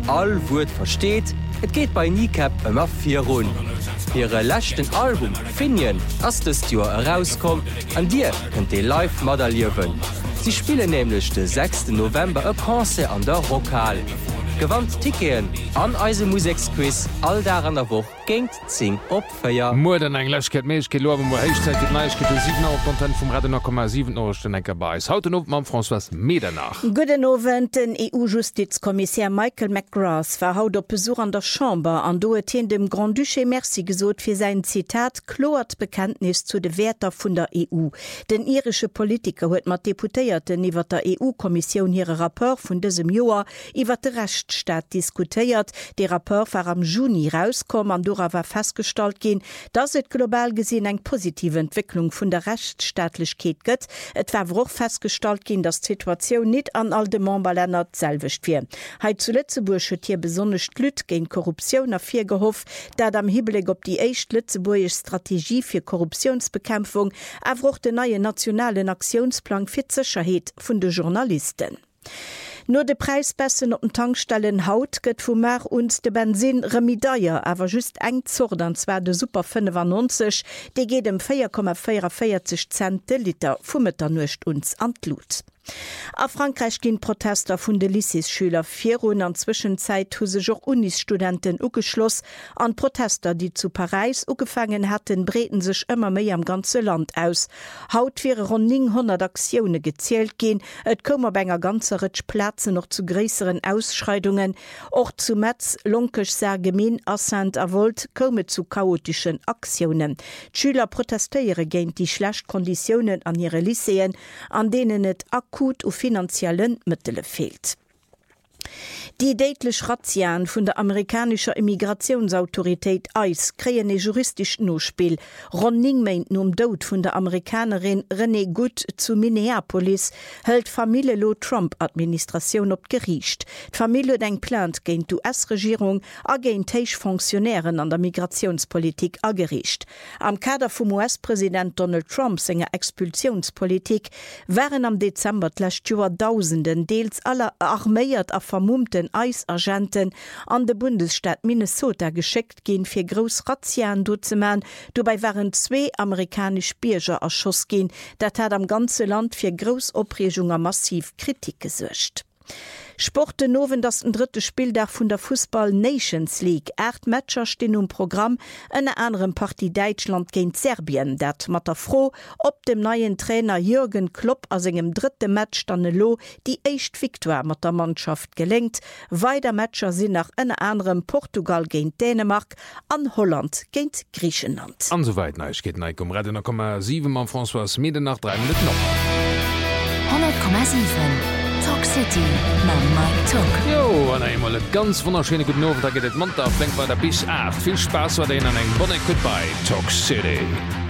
all Wut versteht, et geht bei Kneecap immer 4 Runden. Ihre letzten Album Finien as das Jahr herauskommt, an dir könnt ihr live moderieren. Sie spielen nämlich den 6. November ein Konzert an der Rockal. Gewandt Ticketen an eise Musikquiz all daran der Woche géint 10 op Feier. Mo den englechket méich lo Heichzeit Neichket 7% vum Radio,7 Ochten enker bei. Hauten op ma François Medernach. Guden Owen den EU-Justizkommissär Michael McGrath war haut op Besuch an der Chamber an doet hien dem Grand Duché Merci gesot fir sein Zitat kloert Bekenntnis zu de Werter vun der EU. Den irische Politiker huet mat Deputéierten iwwer der EU-Kommission hire Rapport vun dësem Joer iwwer de Rechtsstaat diskutiert. De Rapport war am Juni rauskom an Dora war festgestalt gin, dass et global gesinn eng positive Entwicklung vun der Rechtsstaatlichkeit gëtt. Et war woch festgestalt gin, dass die Situation net an all de Memberländer selwicht wie. Heit zu Lützeburg huet hier besonnecht Lüt gegen Korruption afir gehoff, dat am Hibeleg op die echt Lützeburgisch Strategie fir Korruptionsbekämpfung awoch den neue nationalen Aktionsplan fir Sicherheit vun de Journalisten. Nur de Preisbessen op den Tankstellen haut gëtt vu Mer und de Benzin Remidaier awer just eng Zord anwer de Super 95, de geht dem 4,44 Cent de Liter vummeter nucht uns antlut. A Frankreich ginn Protester vun de Lycée-Schüler 4 und an Zwischenzeit hu sech och Unisstudenten ugeschloss an Protester, die zu Paris ugefangen hatten, breten sech ëmmer méi am ganze Land aus. Haut wäre rund 900 Aktionen gezielt gin, et kommmer benger ganze Ritsch Plätze noch zu gräseren Ausschreitungen, och zu Metz, Lonkech, Sargemin, Assant, Avold komme zu chaotischen Aktionen. Schüler protestéiere géint die schlecht Konditionen an ihre Lyceen, an denen et akut u finanziellen Mittel fehlt. Die deitlech Razzian vun der amerikanischer Immigrationsautorität ICE kreen e juristisch Nospiel. Rund 9 Monaten um Tod vun der Amerikanerin Renee Good zu Minneapolis hält Familie Lo Trump-Administration op Gericht. Familie denkt plant géint US-Regierung a géint Teichfunktionären an der Migrationspolitik agericht. Am Kader vum US-Präsident Donald Trump senger Expulsionspolitik waren am Dezember lächt Joer Tausenden deels aller arméiert a vermummten Eisagenten an de Bundesstaat Minnesota geschickt gin fir Gros Razzian duzemen. Dabei waren 2 amerikanisch Bierger erschoss gin, dat hat am ganze Land fir Gros Opregung massiv Kritik gesuercht. Sporte nowen das ein dritte Spieldach vun der Fußball Nations League. 8 Matcher stehen Programm, eine andere Partie Deutschland gegen Serbien. Dat mat der froh, ob dem neuen Trainer Jürgen Klopp aus engem 3. Match dann lo die echt Victoire mat der Mannschaft gelenkt. Weiter Matcher sind nach einer anderen Portugal gegen Dänemark, an Holland gegen Griechenland. An soweit neich geht neig um Radio 0,7 am François Medernach 3 Minuten noch. 100,7 Talk City, Mike Talk. Jo, an einmal et ganz wunderschöne guten Abend, da geht et Montag, fängt bei der bis 8. Viel Spaß war denen an eng Bonne Goodbye, Talk City.